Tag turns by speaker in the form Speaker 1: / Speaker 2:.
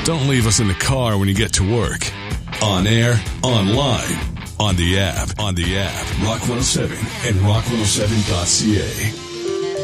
Speaker 1: Don't leave us in the car when you get to work. On air, online, on the app, Rock 107 and rock107.ca.